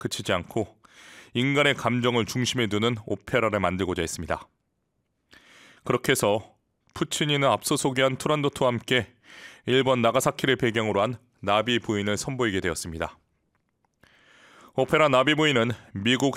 그치지 않고 인간의 감정을 중심에 두는 오페라를 만들고자 했습니다. 그렇게 해서 푸치니는 앞서 소개한 투란도트와 함께 일본 나가사키를 배경으로 한 나비 부인을 선보이게 되었습니다. 오페라 나비 부인은 미국